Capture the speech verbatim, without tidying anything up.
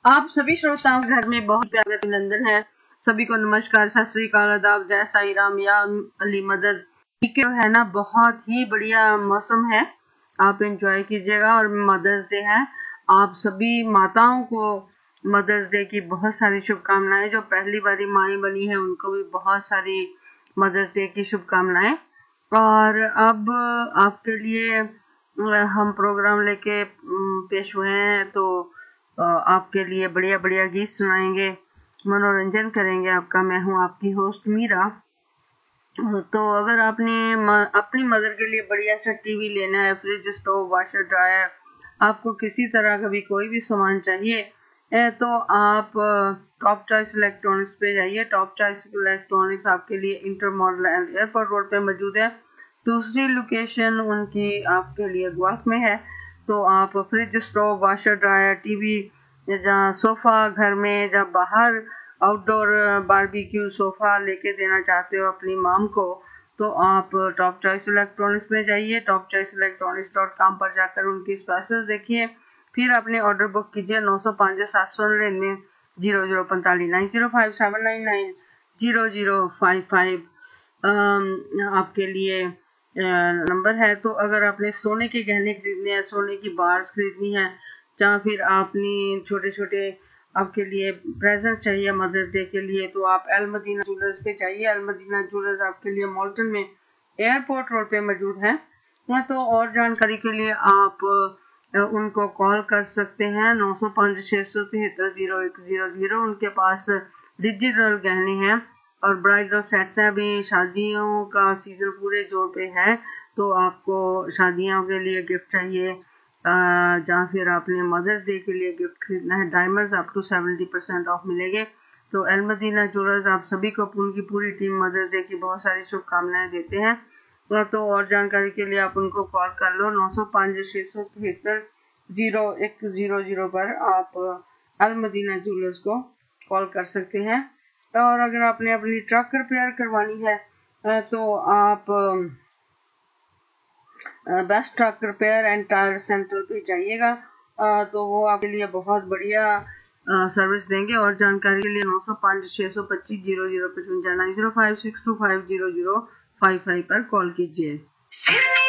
आप सभी श्रोताओं के घर में बहुत प्यार अभिनंदन है। सभी को नमस्कार, सत श्री अकाल, आदाब, जय साई राम, या अली मदद। ठीक है ना, बहुत ही बढ़िया मौसम है, आप एंजॉय कीजिएगा। और मदर्स डे है, आप सभी माताओं को मदर्स डे की बहुत सारी शुभकामनाएं। जो पहली बारी माएँ बनी है उनको भी बहुत सारी मदर्स डे की शुभकामनाएं। और अब आपके लिए हम प्रोग्राम लेके पेश हुए हैं, तो आपके लिए बढ़िया बढ़िया गीत सुनाएंगे, मनोरंजन करेंगे आपका। मैं हूं आपकी होस्ट मीरा। तो अगर आपने अपनी मदर के लिए बढ़िया सा टीवी लेना है, फ्रिज, स्टोव, वाशर, ड्रायर, आपको किसी तरह का भी कोई भी सामान चाहिए है, तो आप टॉप चॉइस इलेक्ट्रॉनिक्स पे जाइए। टॉप चॉइस इलेक्ट्रॉनिक्स आपके लिए inter model and airport road पे मौजूद है। दूसरी लोकेशन उनकी आपके लिए ग्वालियर में है। तो आप fridge, stove, washer, dryer, TV, जहाँ सोफा घर में, जहाँ बाहर आउटडोर बारबेक्यू सोफा लेके देना चाहते हो अपनी माम को, तो आप टॉप चॉइस इलेक्ट्रॉनिक्स में जाइए। Top choice electronics dot com पर जाकर उनकी स्पेशल देखिए, फिर अपने ऑर्डर बुक कीजिए। नौ सौ पाँच सात सौ निन्यानवे जीरो जीरो पैंतालीस nine zero five seven nine nine zero zero five five आपके लिए नंबर है। तो अगर आपने सोने के गहने खरीदने हैं, सोने की बार्स खरीदनी है, या फिर आपने छोटे छोटे आपके लिए प्रेजेंट चाहिए मदर्स डे के लिए, तो आप एल मदीना ज्वेलर्स पे जाइए। एल मदीना ज्वेलर्स आपके लिए मॉल्टन में एयरपोर्ट रोड पे मौजूद है। तो और जानकारी के लिए आप उनको कॉल कर सकते हैं, नौ सौ पाँच छः सौ तिहत्तर जीरो एक जीरो जीरो। उनके पास डिजिटल गहने हैं और ब्राइडल सेट्स हैं। अभी शादियों का सीजन पूरे जोर पे है, तो आपको शादियों के लिए गिफ्ट चाहिए, जहाँ फिर आपने मदर्स डे के लिए गिफ्ट खरीदना है, diamonds up to seventy percent of मिलेंगे। तो एल मदीना ज्वेलर्स आप सभी को, उनकी पूरी टीम मदर्स डे की बहुत सारी शुभकामनाएं देते हैं। तो और जानकारी के लिए आप उनको कॉल कर लो, नौ सौ पाँच छः सौ तिहत्तर जीरो एक जीरो जीरो पर आप एल मदीना ज्वेलर्स को कॉल कर सकते हैं। और अगर आपने अपनी ट्रक रिपेयर करवानी है तो आप best truck repair and tyre centre पे जाइएगा, तो वो आपके लिए बहुत बढ़िया सर्विस देंगे। और जानकारी के लिए नौ सौ पाँच छः सौ पच्चीस zero zero पचवंजा nine zero five six to five zero zero five five पर कॉल कीजिए।